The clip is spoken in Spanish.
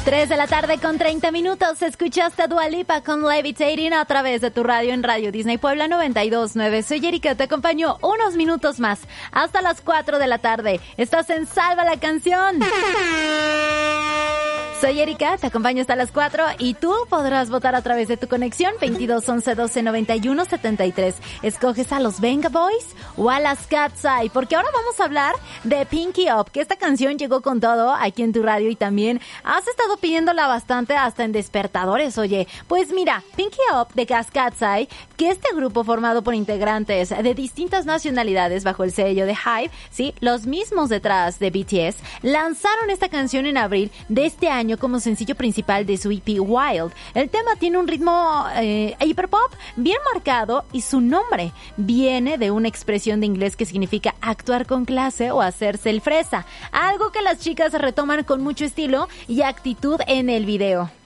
3 de la tarde con 30 minutos. Escuchaste a Dua Lipa con Levitating a través de tu radio en Radio Disney Puebla 92.9. Soy Erika, te acompaño unos minutos más hasta las 4 de la tarde. Estás en Salva la Canción. Soy Erika, te acompaño hasta las 4 y tú podrás votar a través de tu conexión 22 11 12 91 73. Escoges a los Venga Boys o a las Cat's Eye, porque ahora vamos a hablar de Pinky Up, que esta canción llegó con todo aquí en tu radio y también has estado pidiéndola bastante hasta en despertadores, oye. Pues mira, Pinky Up de Cat's Eye, que este grupo formado por integrantes de distintas nacionalidades bajo el sello de HYBE, sí, los mismos detrás de BTS, lanzaron esta canción en abril de este año como sencillo principal de su EP Wild. El tema tiene un ritmo hyperpop bien marcado y su nombre viene de una expresión de inglés que significa actuar con clase o hacerse el fresa, algo que las chicas retoman con mucho estilo y actitud en el video.